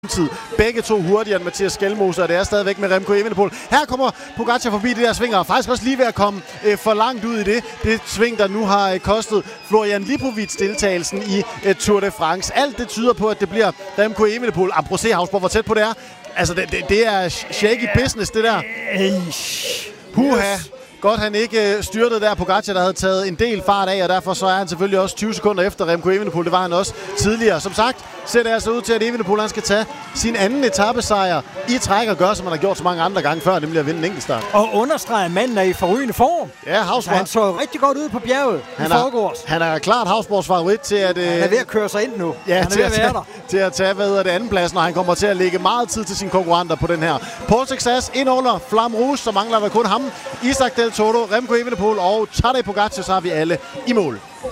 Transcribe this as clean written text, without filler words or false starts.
tid. Begge to hurtigere end Mathias Skelmose, og det er stadigvæk med Remco Evenepoel. Her kommer Pogačar forbi det der sving, og faktisk også lige ved at komme for langt ud i det sving, der nu har kostet Florian Lipovic deltagelsen i Tour de France. Alt det tyder på, at det bliver Remco Evenepoel. Prøv at se, Havsborg, hvor tæt på det er. Altså, det er shaky business, det der. Puha. Godt, han ikke styrtede der. Pogačar, der havde taget en del fart af, og derfor så er han selvfølgelig også 20 sekunder efter Remco Evenepoel. Det var han også tidligere. Som sagt, ser det altså ud til, at Evenepoel han skal tage sin anden etapesejr i træk og gøre, som han har gjort så mange andre gange før, nemlig at vinde en enkeltstart. Og understreger, at manden er i forrygende form. Ja, Havsborg. Han så rigtig godt ud på bjerget i forgårs. Han er klart Havsborgs favorit til at... Han er ved at køre sig ind nu. Ja, han er ved at være der. Til at tage andenpladsen, og han kommer til at lægge meget tid til sine konkurrenter på den her. Paul Texas indholder Flamme Rouge, så mangler der kun ham. Isaac Del Toro, Remco Evenepoel og Tadej Pogačar, så har vi alle i mål.